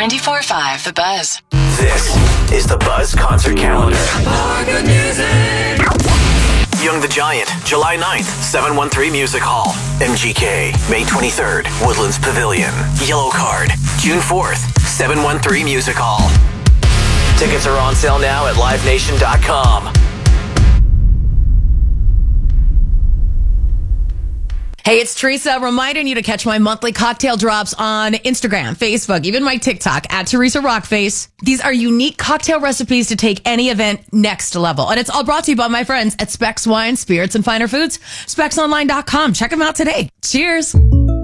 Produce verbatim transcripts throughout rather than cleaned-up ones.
ninety-four point five The Buzz. This is the Buzz Concert Calendar. More good music. Young the Giant, July ninth, seven one three Music Hall. M G K, May twenty-third, Woodlands Pavilion. Yellow Card, June fourth, seven one three Music Hall. Tickets are on sale now at live nation dot com. Hey, it's Teresa reminding you to catch my monthly cocktail drops on Instagram, Facebook, even my TikTok at Teresa Rockface. These are unique cocktail recipes to take any event next level. And it's all brought to you by my friends at Specs Wine, Spirits, and Finer Foods. specs online dot com. Check them out today. Cheers.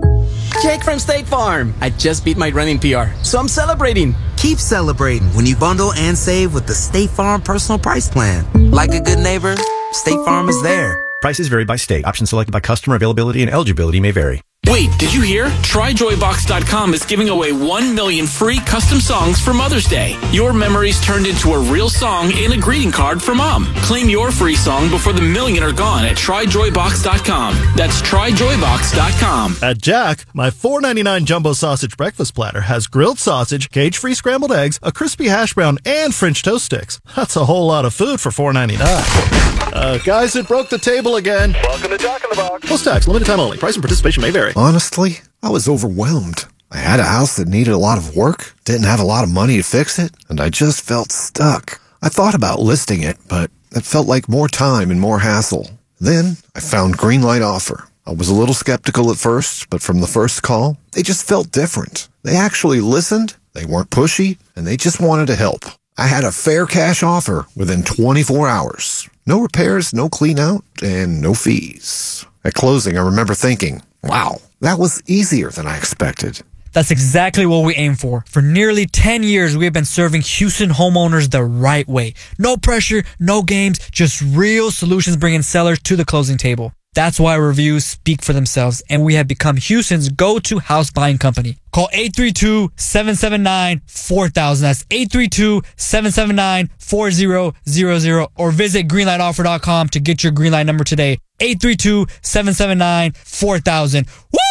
Jake from State Farm. I just beat my running P R, so I'm celebrating. Keep celebrating when you bundle and save with the State Farm Personal Price Plan. Like a good neighbor, State Farm is there. Prices vary by state. Options selected by customer. Availability and eligibility may vary. Wait, did you hear? Try joy box dot com is giving away one million free custom songs for Mother's Day. Your memories turned into a real song in a greeting card for Mom. Claim your free song before the million are gone at try joy box dot com. That's try joy box dot com. At Jack, my four ninety-nine jumbo sausage breakfast platter has grilled sausage, cage-free scrambled eggs, a crispy hash brown, and French toast sticks. That's a whole lot of food for four ninety-nine. Uh, guys, it broke the table again. Welcome to Jack in the Box. Plus tax, limited time only. Price and participation may vary. Honestly, I was overwhelmed. I had a house that needed a lot of work, didn't have a lot of money to fix it, and I just felt stuck. I thought about listing it, but it felt like more time and more hassle. Then I found Greenlight Offer. I was a little skeptical at first, but from the first call, they just felt different. They actually listened, they weren't pushy, and they just wanted to help. I had a fair cash offer within twenty-four hours. No repairs, no clean out, and no fees. At closing, I remember thinking, wow, that was easier than I expected. That's exactly what we aim for. For nearly ten years, we have been serving Houston homeowners the right way. No pressure, no games, just real solutions bringing sellers to the closing table. That's why reviews speak for themselves, and we have become Houston's go-to house buying company. Call eight three two, seven seven nine, four thousand. That's eight three two, seven seven nine, four zero zero zero. Or visit greenlight offer dot com to get your Greenlight number today. eight three two, seven seven nine, four thousand.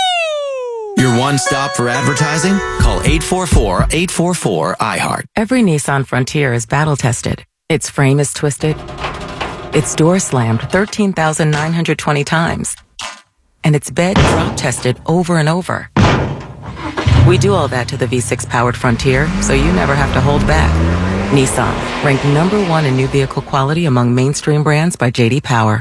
Woo! Your one stop for advertising? Call eight four four, eight four four, I heart. Every Nissan Frontier is battle-tested. Its frame is twisted. Its door slammed thirteen thousand nine hundred twenty times. And its bed drop tested over and over. We do all that to the V six powered Frontier, so you never have to hold back. Nissan, ranked number one in new vehicle quality among mainstream brands by J D Power.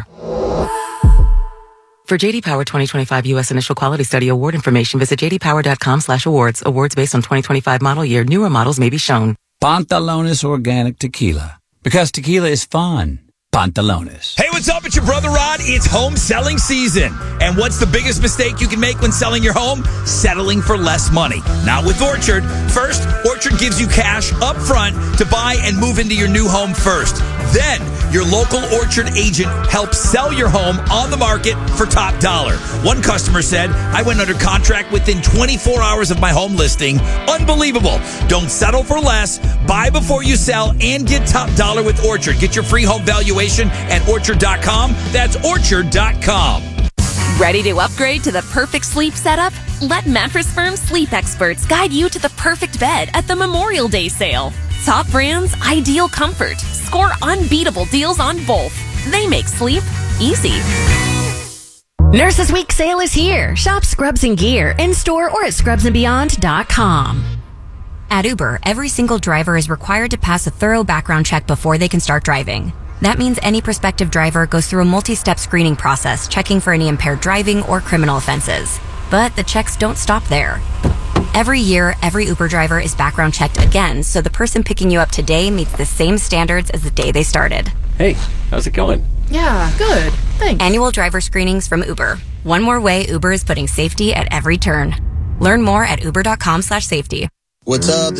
For J D Power twenty twenty-five U S Initial Quality Study Award information, visit j d power dot com slash awards. Awards based on twenty twenty-five model year. Newer models may be shown. Pantalones Organic Tequila. Because tequila is fun. Pantalones. Hey, what's up? It's your brother Rod. It's home selling season. And what's the biggest mistake you can make when selling your home? Settling for less money. Not with Orchard. First, Orchard gives you cash up front to buy and move into your new home first. Then, your local Orchard agent helps sell your home on the market for top dollar. One customer said, I went under contract within twenty-four hours of my home listing. Unbelievable. Don't settle for less. Buy before you sell and get top dollar with Orchard. Get your free home valuation at orchard dot com. That's orchard dot com. Ready to upgrade to the perfect sleep setup? Let Mattress Firm sleep experts guide you to the perfect bed at the Memorial Day sale. Top brands, ideal comfort. Score unbeatable deals on both. They make sleep easy. Nurses Week sale is here. Shop Scrubs and Gear in-store or at scrubs and beyond dot com. At Uber, every single driver is required to pass a thorough background check before they can start driving. That means any prospective driver goes through a multi-step screening process, checking for any impaired driving or criminal offenses. But the checks don't stop there. Every year, every Uber driver is background checked again, so the person picking you up today meets the same standards as the day they started. Hey, how's it going? Yeah, good. Thanks. Annual driver screenings from Uber. One more way Uber is putting safety at every turn. Learn more at uber dot com slash safety. What's up?